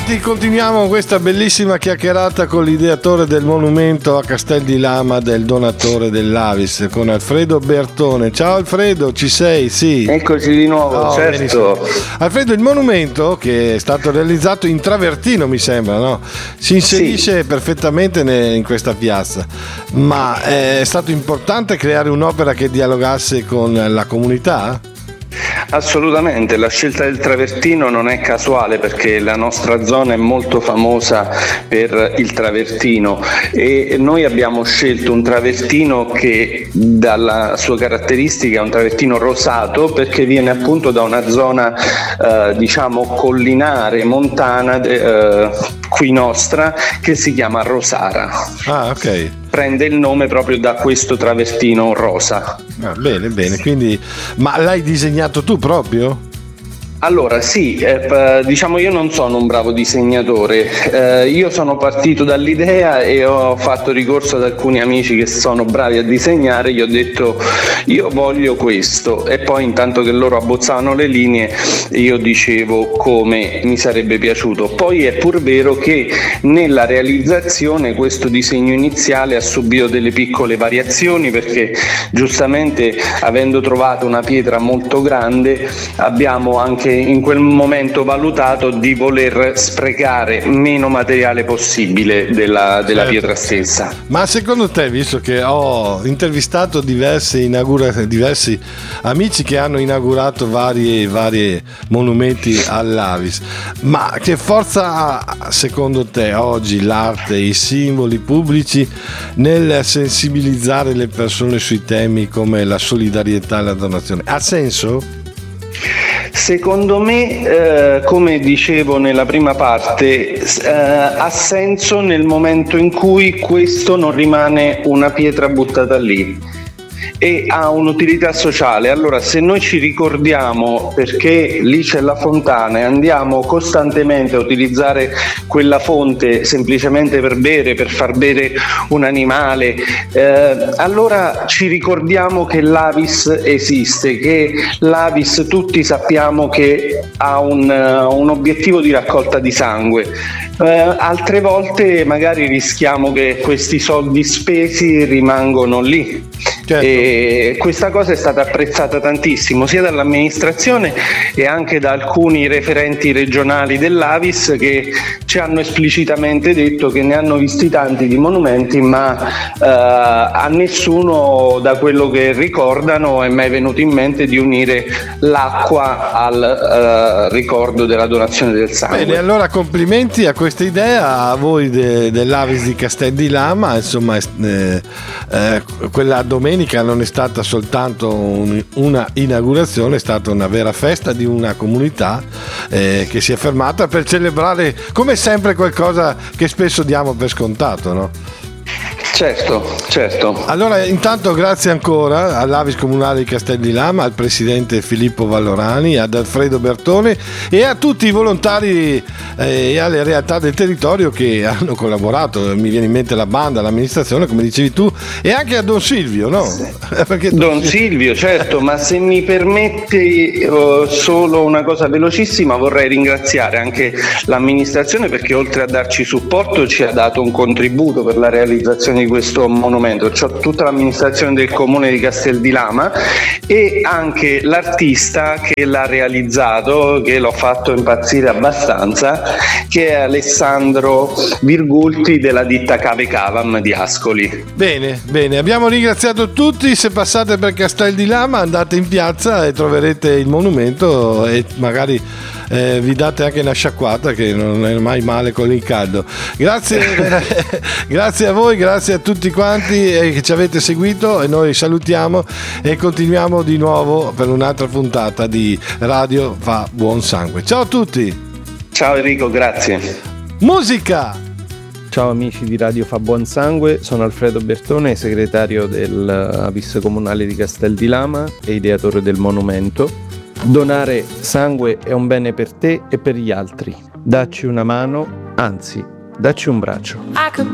Bentornati, continuiamo questa bellissima chiacchierata con l'ideatore del monumento a Castel di Lama, del donatore dell'Avis, con Alfredo Bertone. Ciao Alfredo, ci sei? Sì. Eccoci di nuovo, certo. Benissimo. Alfredo, il monumento, che è stato realizzato in travertino, mi sembra, no? Si inserisce perfettamente in questa piazza, ma è stato importante creare un'opera che dialogasse con la comunità? Assolutamente, la scelta del travertino non è casuale, perché la nostra zona è molto famosa per il travertino e noi abbiamo scelto un travertino che dalla sua caratteristica è un travertino rosato, perché viene appunto da una zona diciamo collinare, montana qui nostra, che si chiama Rosara. Ah, ok. Prende il nome proprio da questo travertino rosa. Ah, bene, quindi, ma l'hai disegnato tu proprio? Allora sì, diciamo io non sono un bravo disegnatore, io sono partito dall'idea e ho fatto ricorso ad alcuni amici che sono bravi a disegnare, gli ho detto io voglio questo, e poi intanto che loro abbozzavano le linee io dicevo come mi sarebbe piaciuto. Poi è pur vero che nella realizzazione questo disegno iniziale ha subito delle piccole variazioni, perché giustamente avendo trovato una pietra molto grande abbiamo anche in quel momento valutato di voler sprecare meno materiale possibile della pietra stessa. Ma secondo te, visto che ho intervistato diversi amici che hanno inaugurato vari monumenti all'Avis, ma che forza ha secondo te oggi l'arte, i simboli pubblici nel sensibilizzare le persone sui temi come la solidarietà e la donazione? Ha senso? Secondo me, come dicevo nella prima parte, ha senso nel momento in cui questo non rimane una pietra buttata lì e ha un'utilità sociale. Allora, se noi ci ricordiamo, perché lì c'è la fontana, e andiamo costantemente a utilizzare quella fonte semplicemente per bere, per far bere un animale, allora ci ricordiamo che l'Avis esiste, che l'Avis tutti sappiamo che ha un obiettivo di raccolta di sangue. Altre volte magari rischiamo che questi soldi spesi rimangono lì. Certo. E questa cosa è stata apprezzata tantissimo sia dall'amministrazione e anche da alcuni referenti regionali dell'Avis, che ci hanno esplicitamente detto che ne hanno visti tanti di monumenti, ma a nessuno, da quello che ricordano, è mai venuto in mente di unire l'acqua al ricordo della donazione del sangue. Bene, allora complimenti a questa idea, a voi dell'Avis di Castel di Lama. Insomma, quella domenica non è stata soltanto una inaugurazione, è stata una vera festa di una comunità che si è fermata per celebrare, come sempre, qualcosa che spesso diamo per scontato, no? Certo. Allora, intanto grazie ancora all'Avis Comunale di Castel di Lama, al presidente Filippo Vallorani, ad Alfredo Bertone e a tutti i volontari e alle realtà del territorio che hanno collaborato. Mi viene in mente la banda, l'amministrazione, come dicevi tu, e anche a Don Silvio, no? Perché Don Silvio, certo, ma se mi permetti solo una cosa velocissima, vorrei ringraziare anche l'amministrazione, perché oltre a darci supporto ci ha dato un contributo per la realizzazione di questo monumento, cioè tutta l'amministrazione del comune di Castel di Lama e anche l'artista che l'ha realizzato, che l'ho fatto impazzire abbastanza, che è Alessandro Virgulti della ditta Cave Cavam di Ascoli. Bene, abbiamo ringraziato tutti. Se passate per Castel di Lama, andate in piazza e troverete il monumento e magari vi date anche una sciacquata, che non è mai male con il caldo. Grazie a voi, grazie a tutti quanti che ci avete seguito, e noi salutiamo e continuiamo di nuovo per un'altra puntata di Radio Fa Buon Sangue. Ciao a tutti. Ciao Enrico, grazie. Musica. Ciao amici di Radio Fa Buon Sangue, sono Alfredo Bertone, segretario dell'Avis Comunale di Castel di Lama e ideatore del monumento. Donare sangue è un bene per te e per gli altri. Dacci una mano, anzi, dacci un braccio.